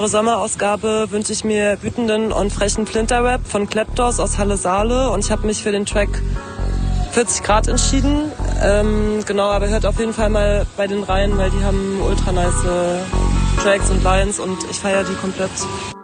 Sommerausgabe wünsche ich mir wütenden und frechen Flinterrap von Kleptos aus Halle Saale und ich habe mich für den Track 40 Grad entschieden. Genau, aber hört auf jeden Fall mal bei den rein, weil die haben ultra nice Tracks und Lines und ich feiere die komplett.